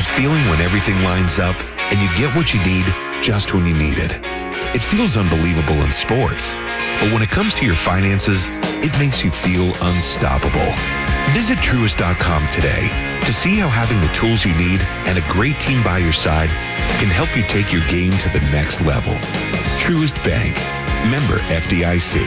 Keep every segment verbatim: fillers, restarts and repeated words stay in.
That feeling when everything lines up and you get what you need just when you need it. It feels unbelievable in sports, but when it comes to your finances, it makes you feel unstoppable. Visit Truist dot com today to see how having the tools you need and a great team by your side can help you take your game to the next level. Truist Bank. Member F D I C.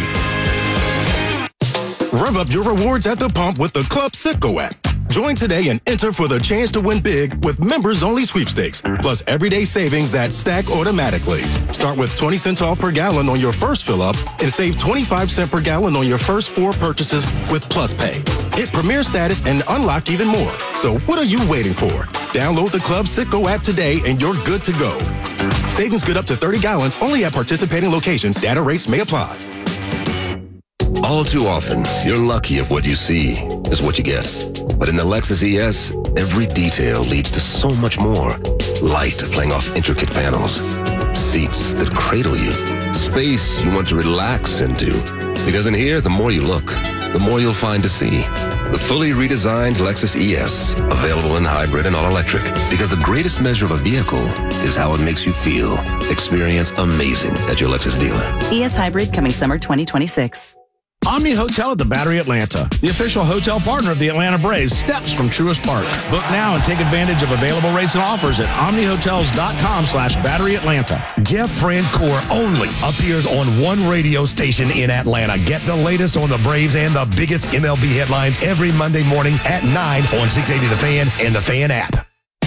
Rev up your rewards at the pump with the Club Citgo app. Join today and enter for the chance to win big with members-only sweepstakes, plus everyday savings that stack automatically. Start with twenty cents off per gallon on your first fill-up and save twenty-five cents per gallon on your first four purchases with Plus Pay. Hit Premier status and unlock even more. So what are you waiting for? Download the Club Citgo app today and you're good to go. Savings good up to thirty gallons only at participating locations. Data rates may apply. All too often, you're lucky if what you see is what you get. But in the Lexus E S, every detail leads to so much more. Light playing off intricate panels. Seats that cradle you. Space you want to relax into. Because in here, the more you look, the more you'll find to see. The fully redesigned Lexus E S, available in hybrid and all-electric. Because the greatest measure of a vehicle is how it makes you feel. Experience amazing at your Lexus dealer. E S Hybrid coming summer twenty twenty-six. Omni Hotel at the Battery Atlanta, the official hotel partner of the Atlanta Braves, steps from Truist Park. Book now and take advantage of available rates and offers at omnihotels.com slash Battery Atlanta. Jeff Francoeur only appears on one radio station in Atlanta. Get the latest on the Braves and the biggest M L B headlines every Monday morning at nine on six eighty The Fan and the Fan app.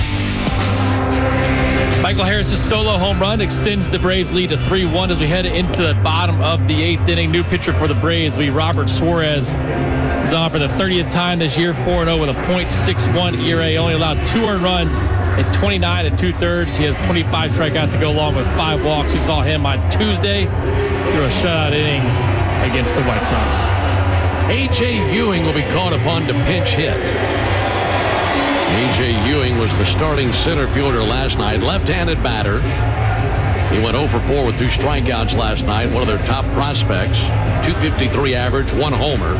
Michael Harris's solo home run extends the Braves' lead to three one as we head into the bottom of the eighth inning. New pitcher for the Braves will be Robert Suarez. He's on for the thirtieth time this year, four and oh with a point six one E R A. Only allowed two earned runs at twenty-nine and two-thirds. He has twenty-five strikeouts to go along with five walks. We saw him on Tuesday through a shutout inning against the White Sox. A J. Ewing will be called upon to pinch hit. A J. Ewing was the starting center fielder last night, left-handed batter. He went oh for four with two strikeouts last night, one of their top prospects. two fifty-three average, one homer.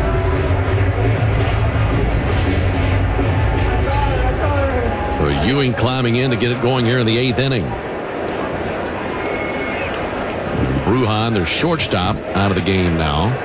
So Ewing climbing in to get it going here in the eighth inning. Brujan, their shortstop, out of the game now.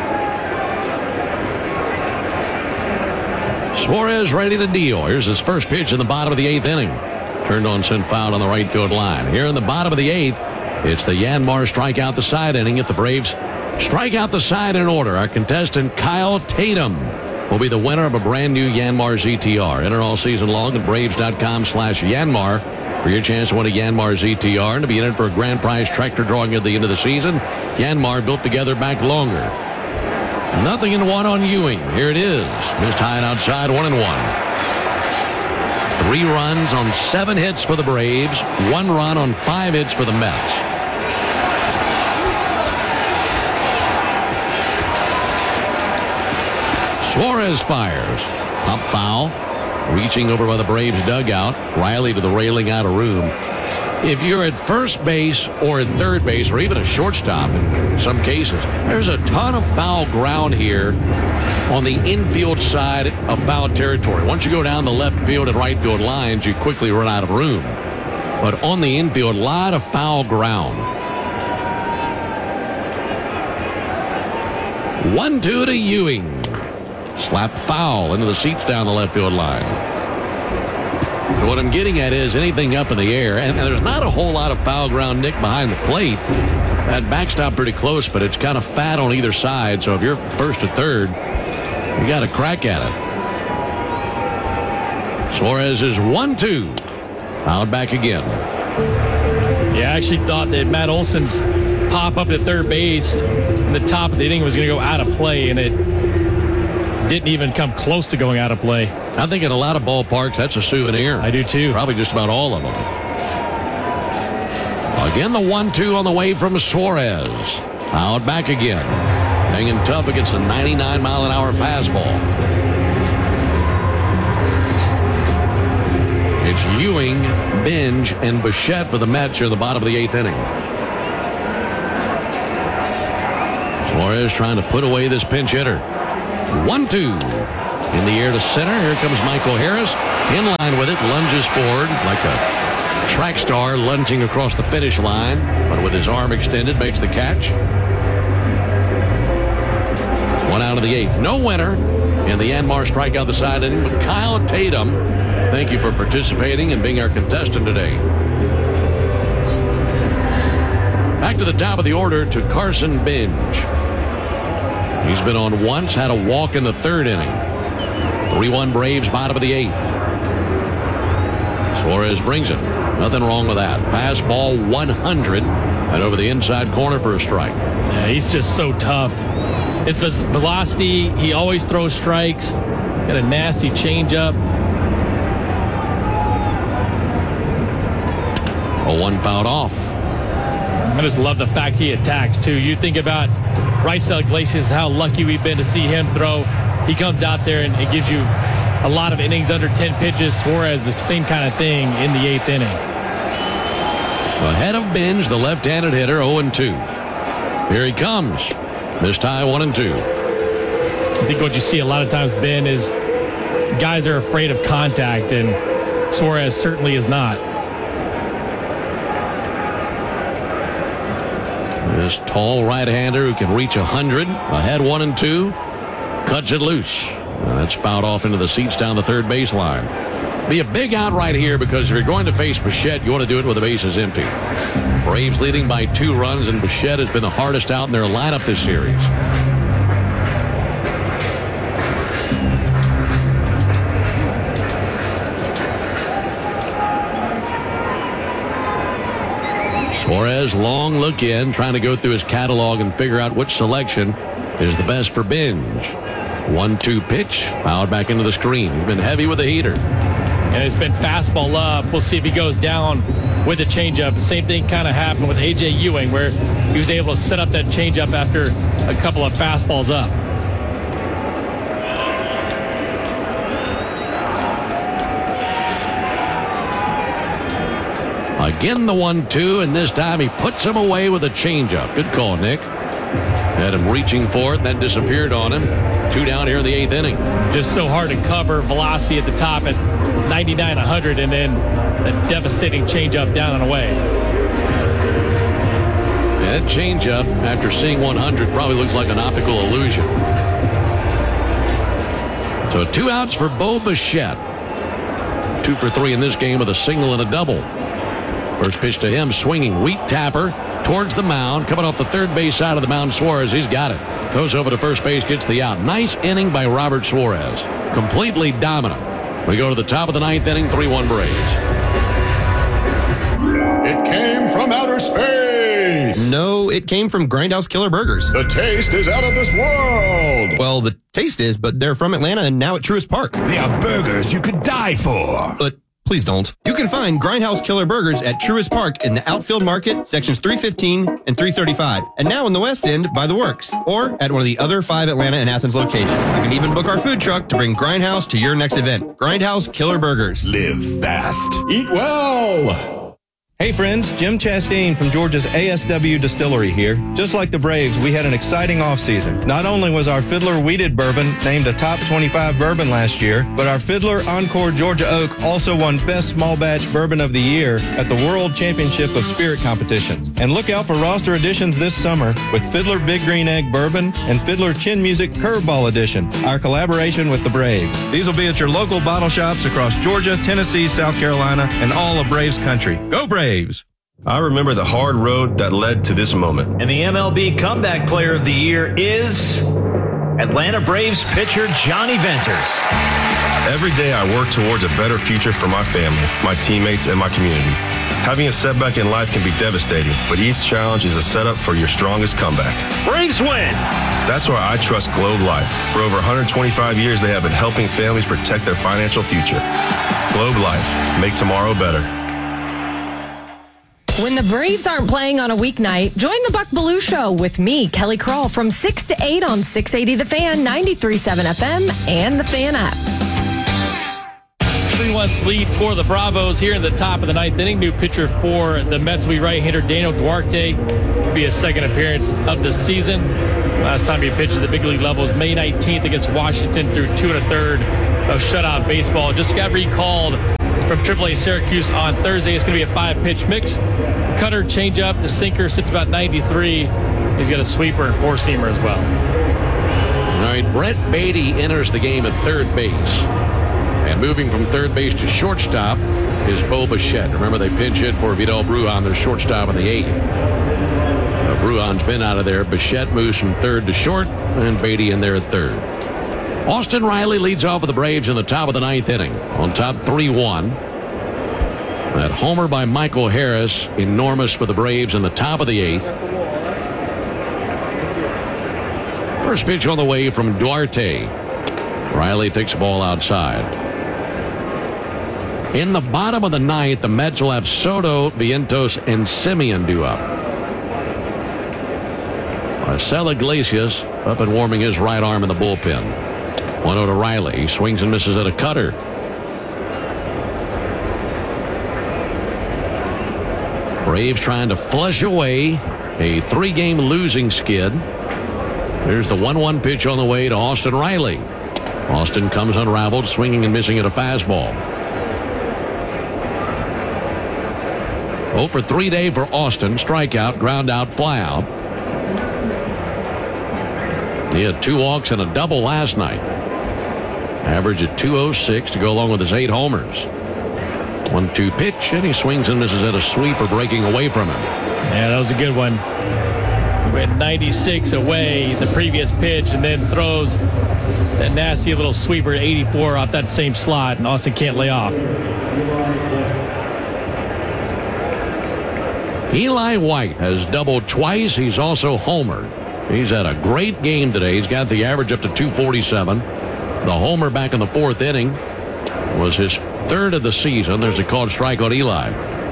Suarez ready to deal. Here's his first pitch in the bottom of the eighth inning. Turned on, sent foul on the right field line. Here in the bottom of the eighth, it's the Yanmar strikeout the side inning. If the Braves strike out the side in order, our contestant Kyle Tatum will be the winner of a brand new Yanmar Z T R. Enter all season long at Braves.com slash Yanmar for your chance to win a Yanmar Z T R and to be entered for a grand prize tractor drawing at the end of the season. Yanmar built together back longer. Nothing in one on Ewing. Here it is. Missed high and outside, one and one. Three runs on seven hits for the Braves. One run on five hits for the Mets. Suarez fires. Up foul. Reaching over by the Braves dugout. Riley to the railing out of room. If you're at first base or at third base or even a shortstop in some cases, there's a ton of foul ground here on the infield side of foul territory. Once you go down the left field and right field lines, you quickly run out of room. But on the infield, a lot of foul ground. one two to Ewing. Slap foul into the seats down the left field line. What I'm getting at is anything up in the air, and, and there's not a whole lot of foul ground, Nick, behind the plate. That backstop pretty close, but it's kind of fat on either side, so if you're first or third, you got a crack at it. Suarez is one two. Fouled back again. Yeah, I actually thought that Matt Olson's pop up at third base in the top of the inning was going to go out of play, and it didn't even come close to going out of play. I think in a lot of ballparks, that's a souvenir. I do too. Probably just about all of them. Again, the one two on the way from Suarez. Fouled back again. Hanging tough against a ninety-nine mile an hour fastball. It's Ewing, Binge, and Bichette for the Mets here in the bottom of the eighth inning. Suarez trying to put away this pinch hitter. one two. In the air to center. Here comes Michael Harris. In line with it. Lunges forward like a track star lunging across the finish line. But with his arm extended, makes the catch. One out of the eighth. No winner in the Yanmar strikeout the side inning. But Kyle Tatum, thank you for participating and being our contestant today. Back to the top of the order to Carson Binge. He's been on once, had a walk in the third inning. three one Braves, bottom of the eighth. Suarez brings it. Nothing wrong with that. Fastball one hundred and over the inside corner for a strike. Yeah, he's just so tough. It's his velocity. He always throws strikes. Got a nasty changeup. A one fouled off. I just love the fact he attacks, too. You think about Raisel Iglesias, how lucky we've been to see him throw. He comes out there and it gives you a lot of innings under ten pitches. Suarez, the same kind of thing in the eighth inning. Ahead of Binge, the left-handed hitter, oh and two. Here he comes. This tie, one and two. I think what you see a lot of times, Ben, is guys are afraid of contact, and Suarez certainly is not. This tall right-hander who can reach one hundred. Ahead one and two. Cuts it loose. Uh, that's fouled off into the seats down the third baseline. Be a big out right here because if you're going to face Bichette, you want to do it with the bases empty. Braves leading by two runs, and Bichette has been the hardest out in their lineup this series. Suarez, long look in, trying to go through his catalog and figure out which selection is the best for Binge. one two pitch, fouled back into the screen. He's been heavy with the heater. And it's been fastball up. We'll see if he goes down with a changeup. The same thing kind of happened with A J Ewing, where he was able to set up that changeup after a couple of fastballs up. Again the one two, and this time he puts him away with a changeup. Good call, Nick. Had him reaching for it, and then disappeared on him. Two down here in the eighth inning. Just so hard to cover. Velocity at the top at ninety-nine, one hundred, and then a devastating changeup down and away. That changeup, after seeing one hundred, probably looks like an optical illusion. So two outs for Bo Bichette. Two for three in this game with a single and a double. First pitch to him, swinging. Wheat tapper towards the mound. Coming off the third base side of the mound, Suarez. He's got it. Goes over to first base, gets the out. Nice inning by Robert Suarez. Completely dominant. We go to the top of the ninth inning, three one Braves. It came from outer space. No, it came from Grindhouse Killer Burgers. The taste is out of this world. Well, the taste is, but they're from Atlanta and now at Truist Park. They are burgers you could die for. But please don't. You can find Grindhouse Killer Burgers at Truist Park in the Outfield Market, sections three fifteen and three thirty-five. And now in the West End by the Works, or at one of the other five Atlanta and Athens locations. You can even book our food truck to bring Grindhouse to your next event. Grindhouse Killer Burgers. Live fast. Eat well. Hey friends, Jim Chastain from Georgia's A S W Distillery here. Just like the Braves, we had an exciting offseason. Not only was our Fiddler Wheated Bourbon named a top twenty-five bourbon last year, but our Fiddler Encore Georgia Oak also won Best Small Batch Bourbon of the Year at the World Championship of Spirit Competitions. And look out for roster additions this summer with Fiddler Big Green Egg Bourbon and Fiddler Chin Music Curveball Edition, our collaboration with the Braves. These will be at your local bottle shops across Georgia, Tennessee, South Carolina, and all of Braves country. Go Braves! I remember the hard road that led to this moment. And the M L B Comeback Player of the Year is Atlanta Braves pitcher Johnny Venters. Every day I work towards a better future for my family, my teammates, and my community. Having a setback in life can be devastating, but each challenge is a setup for your strongest comeback. Braves win! That's why I trust Globe Life. For over one hundred twenty-five years, they have been helping families protect their financial future. Globe Life. Make tomorrow better. When the Braves aren't playing on a weeknight, join the Buck Belue Show with me, Kelly Kroll, from six to eight on six eighty The Fan, ninety-three point seven F M, and the Fan app. three one lead for the Bravos here in the top of the ninth inning. New pitcher for the Mets will be right-hander Daniel Duarte. It'll be his second appearance of the season. Last time he pitched at the big league level was May nineteenth against Washington through two and a third of shutout baseball. Just got recalled from triple A Syracuse on Thursday. It's going to be a five-pitch mix. Cutter, changeup, the sinker sits about ninety-three. He's got a sweeper and four-seamer as well. All right, Brett Beatty enters the game at third base. And moving from third base to shortstop is Bo Bichette. Remember, they pinch hit for Vidal Brujan, their shortstop in the eighth. Uh, Brujan's been out of there. Bichette moves from third to short, and Beatty in there at third. Austin Riley leads off with the Braves in the top of the ninth inning. On top, three one. That homer by Michael Harris, enormous for the Braves in the top of the eighth. First pitch on the way from Duarte. Riley takes the ball outside. In the bottom of the ninth, the Mets will have Soto, Vientos, and Semien due up. Marcelo Iglesias up and warming his right arm in the bullpen. one oh to Riley. He swings and misses at a cutter. Braves trying to flush away a three-game losing skid. There's the one one pitch on the way to Austin Riley. Austin comes unraveled, swinging and missing at a fastball. oh for three day for Austin. Strikeout, ground out, fly out. He had two walks and a double last night. Average at two oh six to go along with his eight homers. one two pitch, and he swings and misses at a sweeper breaking away from him. Yeah, that was a good one. He went ninety-six away the previous pitch and then throws that nasty little sweeper at eighty-four off that same slot, and Austin can't lay off. Eli White has doubled twice. He's also homered. He's had a great game today. He's got the average up to two forty-seven. The homer back in the fourth inning was his third of the season. There's a called strike on Eli.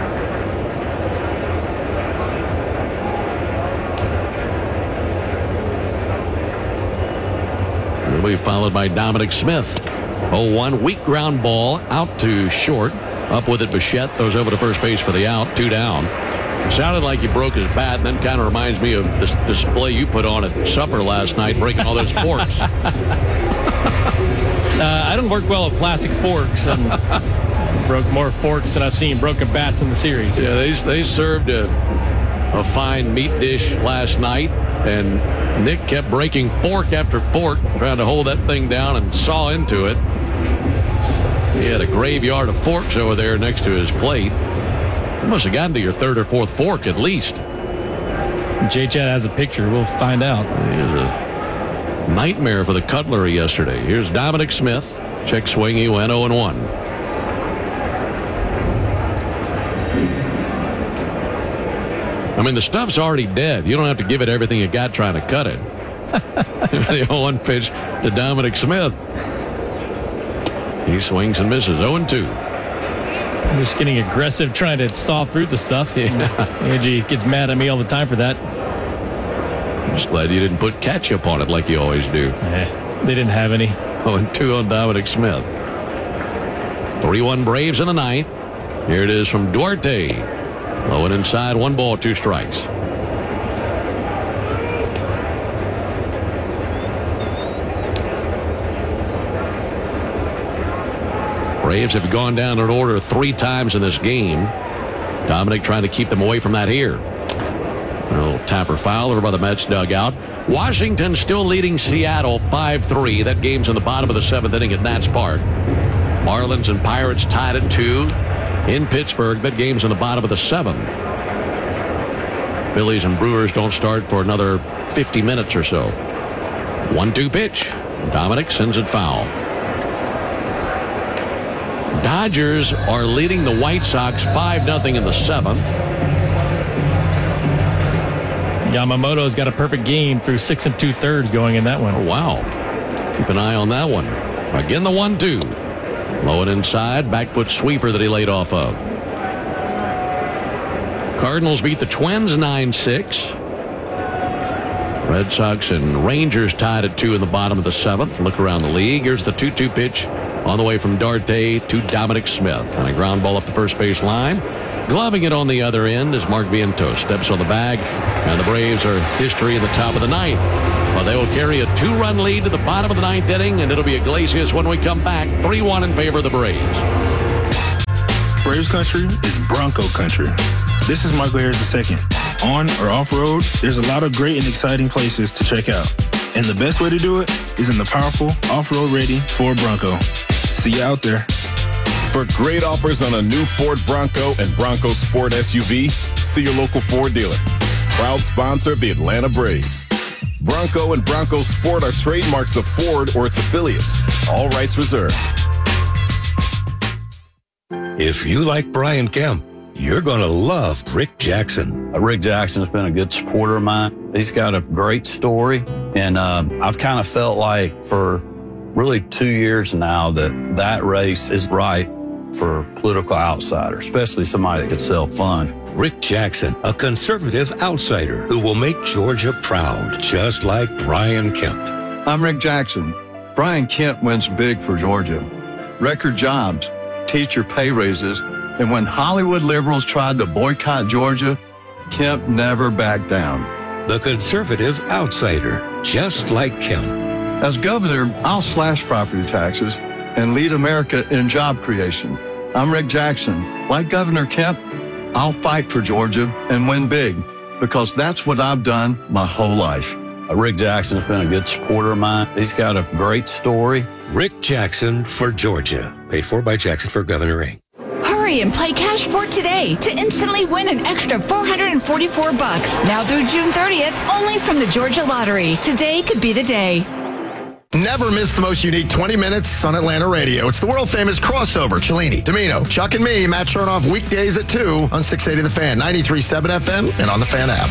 He'll be followed by Dominic Smith. oh one, weak ground ball out to short. Up with it, Bichette throws over to first base for the out. Two down. It sounded like he broke his bat, and then kind of reminds me of this display you put on at supper last night, breaking all those forks. uh, I don't work well with plastic forks, and broke more forks than I've seen broken bats in the series. Yeah, they, they served a, a fine meat dish last night, and Nick kept breaking fork after fork, trying to hold that thing down and saw into it. He had a graveyard of forks over there next to his plate. You must have gotten to your third or fourth fork at least. J-Chat has a picture. We'll find out. It was a nightmare for the cutlery yesterday. Here's Dominic Smith. Check swing. He went oh and one. I mean, the stuff's already dead. You don't have to give it everything you got trying to cut it. The oh one pitch to Dominic Smith. He swings and misses. oh and two. I'm just getting aggressive trying to saw through the stuff. Yeah. Angie gets mad at me all the time for that. I'm just glad you didn't put ketchup on it like you always do. Eh, they didn't have any. oh and two on Dominic Smith. three one Braves in the ninth. Here it is from Duarte. Low and inside, one ball, two strikes. Braves have gone down in order three times in this game. Dominic trying to keep them away from that here. A little tapper foul over by the Mets dugout. Washington still leading Seattle five three. That game's in the bottom of the seventh inning at Nats Park. Marlins and Pirates tied at two in Pittsburgh. That game's in the bottom of the seventh. Phillies and Brewers don't start for another fifty minutes or so. one two pitch. Dominic sends it foul. Dodgers are leading the White Sox five nothing in the seventh. Yamamoto's got a perfect game through six and two-thirds going in that one. Oh, wow. Keep an eye on that one. Again, the one two. Low and inside, back foot sweeper that he laid off of. Cardinals beat the Twins nine six. Red Sox and Rangers tied at two in the bottom of the seventh. Look around the league. Here's the two two pitch On the way from Darte to Dominic Smith. And a ground ball up the first base line. Gloving it on the other end as Mark Vientos steps on the bag. And the Braves are history in the top of the ninth. But they will carry a two-run lead to the bottom of the ninth inning, and it'll be Iglesias when we come back. three one in favor of the Braves. Braves country is Bronco country. This is Michael Harris the second. On or off-road, there's a lot of great and exciting places to check out. And the best way to do it is in the powerful off-road ready Ford Bronco. See you out there. For great offers on a new Ford Bronco and Bronco Sport S U V, see your local Ford dealer. Proud sponsor of the Atlanta Braves. Bronco and Bronco Sport are trademarks of Ford or its affiliates. All rights reserved. If you like Brian Kemp, you're going to love Rick Jackson. Uh, Rick Jackson's been a good supporter of mine. He's got a great story, and uh, I've kind of felt like for really two years now that that race is right for political outsiders, especially somebody that could sell fun. Rick Jackson, a conservative outsider who will make Georgia proud, just like Brian Kemp. I'm Rick Jackson. Brian Kemp wins big for Georgia. Record jobs, teacher pay raises, and when Hollywood liberals tried to boycott Georgia, Kemp never backed down. The conservative outsider, just like Kemp. As governor, I'll slash property taxes and lead America in job creation. I'm Rick Jackson. Like Governor Kemp, I'll fight for Georgia and win big because that's what I've done my whole life. Uh, Rick Jackson's been a good supporter of mine. He's got a great story. Rick Jackson for Georgia. Paid for by Jackson for Governor Incorporated. Hurry and play Cash for today to instantly win an extra four hundred forty-four bucks. Now through June thirtieth, only from the Georgia Lottery. Today could be the day. Never miss the most unique twenty minutes on Atlanta radio. It's the world-famous crossover. Cellini, Domino, Chuck and me, Matt Chernoff, weekdays at two on six eighty The Fan, ninety-three point seven F M, and on the Fan app.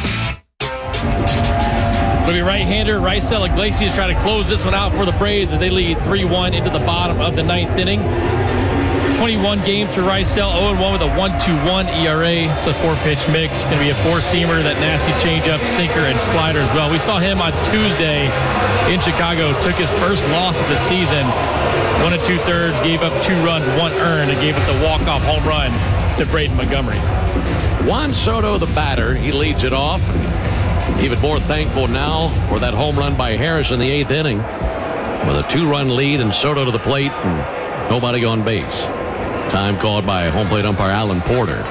Will be right-hander Raisel Iglesias trying to close this one out for the Braves as they lead three one into the bottom of the ninth inning. twenty-one games for Raisel, oh and one with a one point two one E R A. It's a four-pitch mix. Going to be a four-seamer, that nasty changeup, sinker, and slider as well. We saw him on Tuesday in Chicago. Took his first loss of the season. One and two-thirds, gave up two runs, one earned, and gave up the walk-off home run to Braden Montgomery. Juan Soto, the batter, he leads it off. Even more thankful now for that home run by Harris in the eighth inning. With a two-run lead and Soto to the plate and nobody on base. Time called by home plate umpire Alan Porter.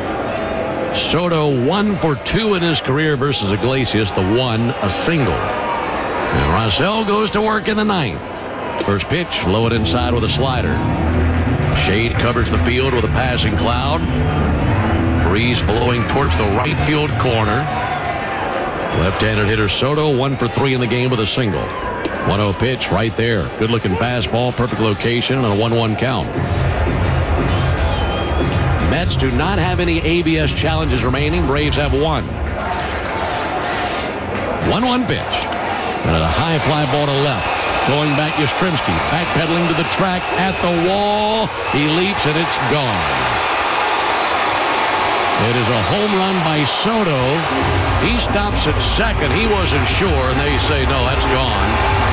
Soto one for two in his career versus Iglesias, the one, a single. And Raisel goes to work in the ninth. First pitch, low and inside with a slider. Shade covers the field with a passing cloud. Breeze blowing towards the right field corner. Left-handed hitter Soto, one for three in the game with a single. one oh pitch right there. Good-looking fastball, perfect location, and a one one count. Mets do not have any A B S challenges remaining. Braves have one. one one pitch. And a high fly ball to left. Going back, Yastrzemski. Backpedaling to the track at the wall. He leaps and it's gone. It is a home run by Soto. He stops at second. He wasn't sure, and they say, no, that's gone.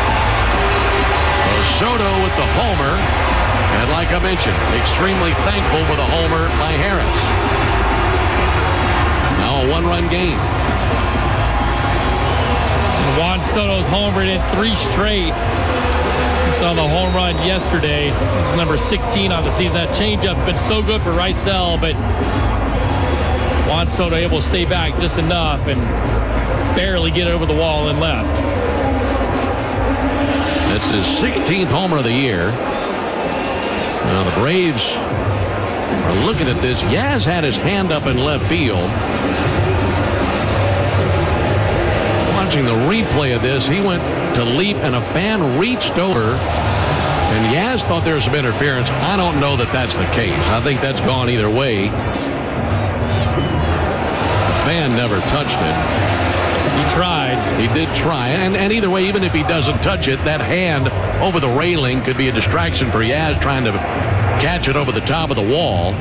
So Soto with the homer. And like I mentioned, extremely thankful for the homer by Harris. Now a one-run game. And Juan Soto's homered in three straight. We saw the home run yesterday. It's number sixteen on the season. That changeup's been so good for Raisel, but Juan Soto able to stay back just enough and barely get it over the wall and left. It's his sixteenth homer of the year. Now the Braves are looking at this. Yaz had his hand up in left field. Watching the replay of this, he went to leap and a fan reached over, and Yaz thought there was some interference. I don't know that that's the case. I think that's gone either way. The fan never touched it. He tried. He did try. And, and either way, even if he doesn't touch it, that hand over the railing could be a distraction for Yaz trying to catch it over the top of the wall.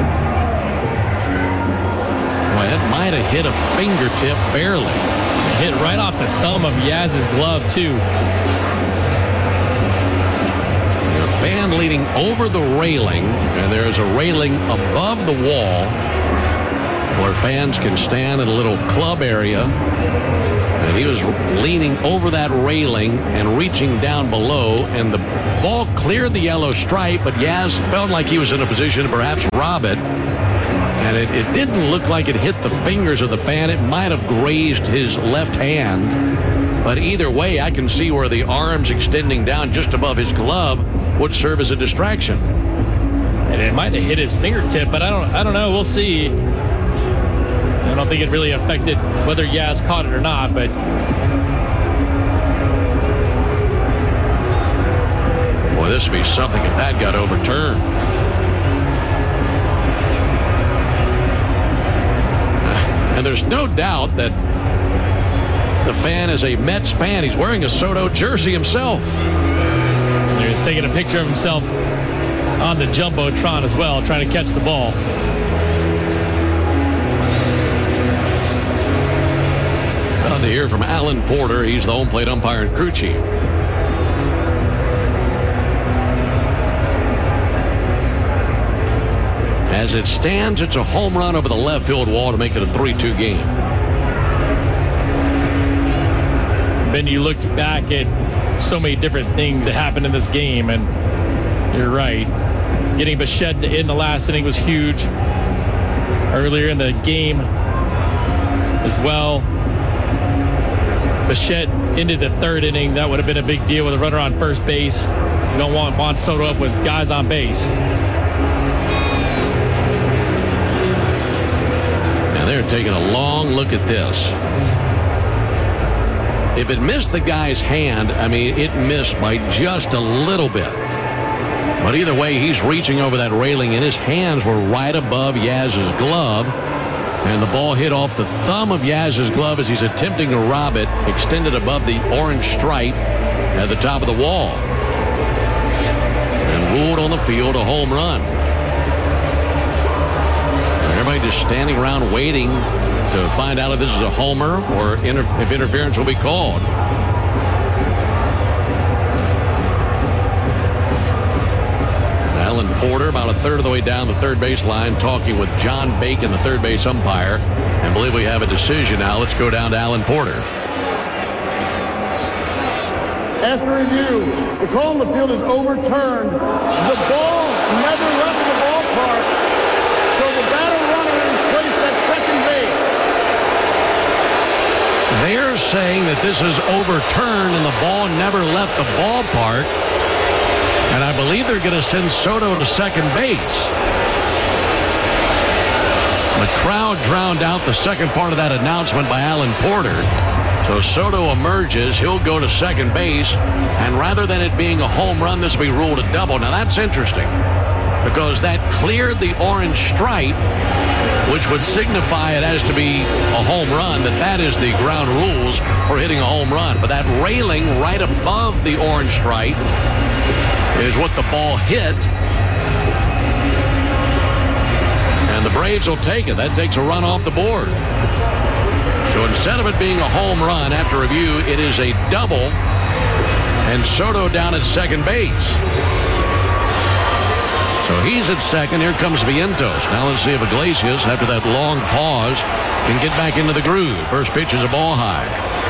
Boy, that might have hit a fingertip barely. It hit right off the thumb of Yaz's glove, too. The fan run leading over the railing, and there's a railing above the wall where fans can stand in a little club area. And he was leaning over that railing and reaching down below, and the ball cleared the yellow stripe, but Yaz felt like he was in a position to perhaps rob it. And it, it didn't look like it hit the fingers of the fan. It might have grazed his left hand. But either way, I can see where the arms extending down just above his glove would serve as a distraction. And it might have hit his fingertip, but I don't I don't know. We'll see. I don't think it really affected whether Yaz caught it or not, but boy, this would be something if that got overturned. And there's no doubt that the fan is a Mets fan. He's wearing a Soto jersey himself. He's taking a picture of himself on the Jumbotron as well, trying to catch the ball. About to hear from Alan Porter. He's the home plate umpire and crew chief. As it stands, it's a home run over the left field wall to make it a three two game. Ben, you look back at so many different things that happened in this game, and you're right. Getting Bichette to end the last inning was huge. Earlier in the game as well, Bichette ended the third inning. That would have been a big deal with a runner on first base. You don't want Juan Soto up with guys on base. And they're taking a long look at this. If it missed the guy's hand, I mean, it missed by just a little bit. But either way, he's reaching over that railing, and his hands were right above Yaz's glove. And the ball hit off the thumb of Yaz's glove as he's attempting to rob it, extended above the orange stripe at the top of the wall. And ruled on the field a home run. Everybody just standing around waiting to find out if this is a homer or inter- if interference will be called. Alan Porter about a third of the way down the third base line talking with John Bacon, the third base umpire. And believe we have a decision now. Let's go down to Alan Porter. After review, the call on the field is overturned. The ball never left the ballpark, so the batter runner is placed at second base. They're saying that this is overturned and the ball never left the ballpark. And I believe they're going to send Soto to second base. The crowd drowned out the second part of that announcement by Alan Porter. So Soto emerges. He'll go to second base. And rather than it being a home run, this will be ruled a double. Now, that's interesting because that cleared the orange stripe, which would signify it has to be a home run, that that is the ground rules for hitting a home run. But that railing right above the orange stripe is what the ball hit. And the Braves will take it. That takes a run off the board. So instead of it being a home run, after review, it is a double. And Soto down at second base. So he's at second. Here comes Vientos. Now let's see if Iglesias, after that long pause, can get back into the groove. First pitch is a ball high.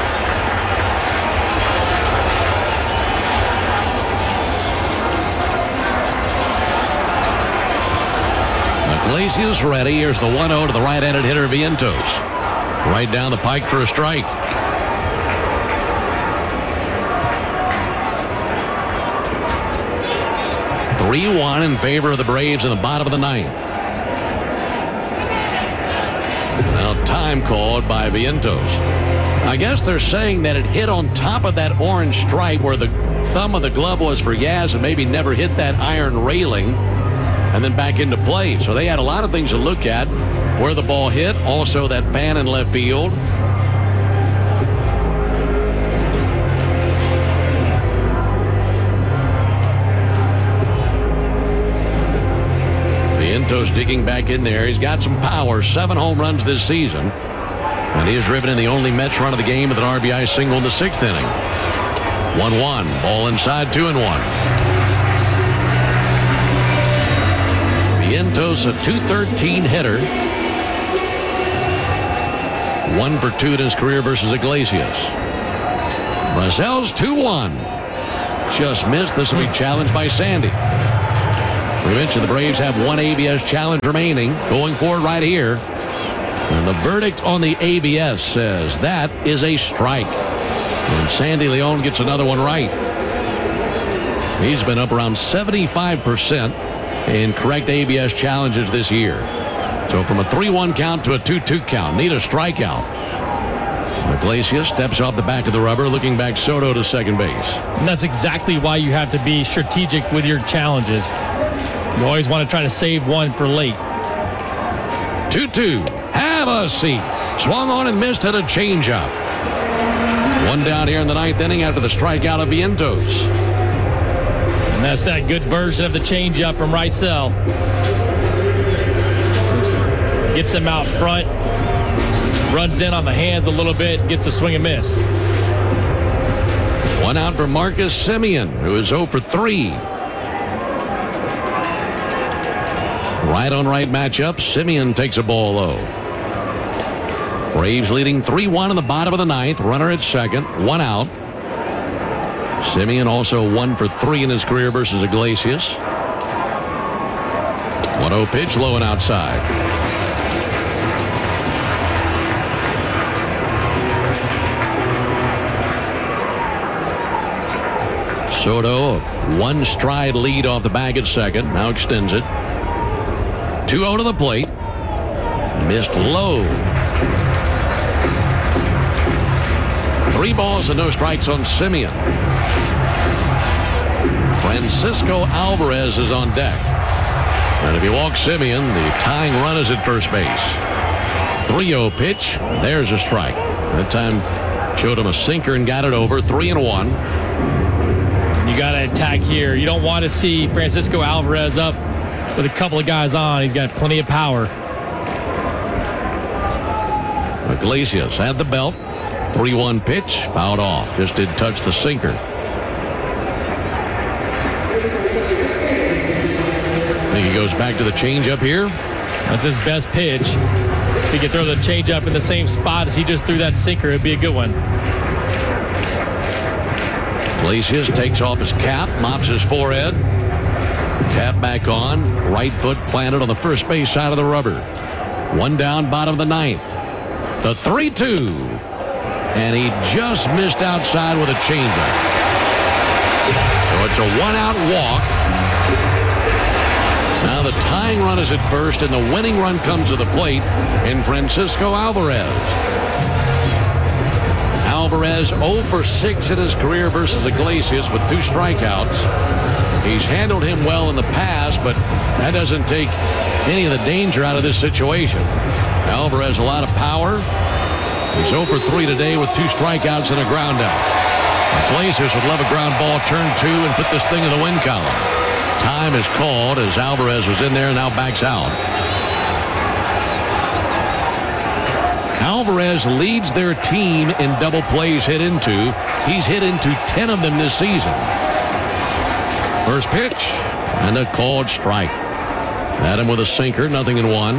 Iglesias ready. Here's the one oh to the right-handed hitter, Vientos. Right down the pike for a strike. three one in favor of the Braves in the bottom of the ninth. Now time called by Vientos. I guess they're saying that it hit on top of that orange stripe where the thumb of the glove was for Yaz and maybe never hit that iron railing and then back into play. So they had a lot of things to look at. Where the ball hit, also that fan in left field. Vientos digging back in there. He's got some power. Seven home runs this season. And he has driven in the only Mets run of the game with an R B I single in the sixth inning. one one. Ball inside, two and one. Vientos, a two thirteen hitter. One for two in his career versus Iglesias. Brazel's two one. Just missed. This will be challenged by Sandy. We mentioned the Braves have one A B S challenge remaining. Going for it right here. And the verdict on the A B S says that is a strike. And Sandy Leon gets another one right. He's been up around seventy-five percent in correct A B S challenges this year. So from a three one count to a two two count. Need a strikeout. Iglesias steps off the back of the rubber, looking back Soto to second base. And that's exactly why you have to be strategic with your challenges. You always want to try to save one for late. two two. Have a seat. Swung on and missed at a changeup. One down here in the ninth inning after the strikeout of Vientos. And that's that good version of the changeup from Rysel. Gets him out front. Runs in on the hands a little bit. Gets a swing and miss. One out for Marcus Semien, who is oh for three. Right on right matchup. Semien takes a ball low. Braves leading three one in the bottom of the ninth. Runner at second. One out. Semien also one for three in his career versus Iglesias. one oh pitch, low and outside. Soto, a one stride lead off the bag at second. Now extends it. two oh to the plate. Missed low. Three balls and no strikes on Semien. Francisco Alvarez is on deck. And if he walks Semien, the tying run is at first base. three oh pitch. There's a strike. That time showed him a sinker and got it over. Three and one. You got to attack here. You don't want to see Francisco Alvarez up with a couple of guys on. He's got plenty of power. Iglesias had the belt. three one pitch. Fouled off. Just did touch the sinker. I think he goes back to the changeup here. That's his best pitch. If he could throw the changeup in the same spot as he just threw that sinker, it'd be a good one. Iglesias takes off his cap, mops his forehead. Cap back on. Right foot planted on the first base side of the rubber. One down, bottom of the ninth. The three two. And he just missed outside with a changeup. So it's a one-out walk. Now the tying run is at first, and the winning run comes to the plate in Francisco Alvarez. Alvarez oh for six in his career versus Iglesias with two strikeouts. He's handled him well in the past, but that doesn't take any of the danger out of this situation. Alvarez a lot of power. He's oh for three today with two strikeouts and a ground out. Iglesias would love a ground ball, turn two, and put this thing in the win column. Time is called as Alvarez was in there and now backs out. Alvarez leads their team in double plays hit into. He's hit into ten of them this season. First pitch and a called strike. Adam with a sinker, nothing in one.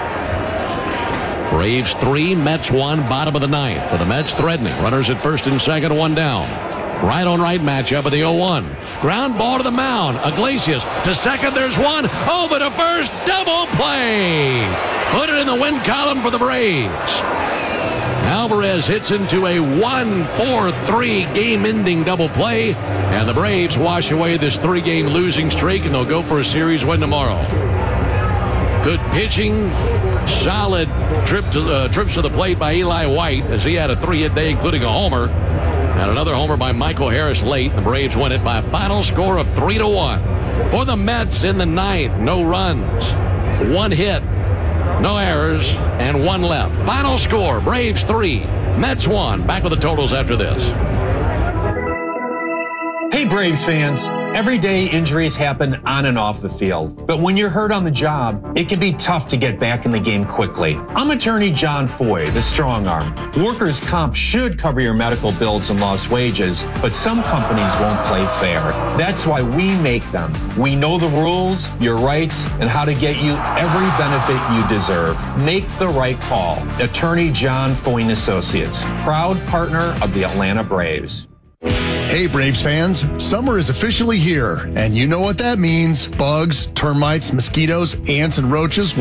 Braves three, Mets one, bottom of the ninth. With the Mets threatening. Runners at first and second, one down. Right on right matchup of the oh one. Ground ball to the mound. Iglesias to second. There's one. Over to first. Double play. Put it in the win column for the Braves. Alvarez hits into a one four three game-ending double play. And the Braves wash away this three-game losing streak, and they'll go for a series win tomorrow. Good pitching. Solid trip to, uh, trips to the plate by Eli White as he had a three-hit day, including a homer. And another homer by Michael Harris late. The Braves win it by a final score of three to one. For the Mets in the ninth, no runs, one hit, no errors, and one left. Final score, Braves three, Mets one. Back with the totals after this. Hey, Braves fans. Everyday injuries happen on and off the field, but when you're hurt on the job, it can be tough to get back in the game quickly. I'm attorney John Foy, the strong arm. Workers' comp should cover your medical bills and lost wages, but some companies won't play fair. That's why we make them. We know the rules, your rights, and how to get you every benefit you deserve. Make the right call. Attorney John Foy and Associates, proud partner of the Atlanta Braves. Hey, Braves fans, summer is officially here, and you know what that means. Bugs, termites, mosquitoes, ants, and roaches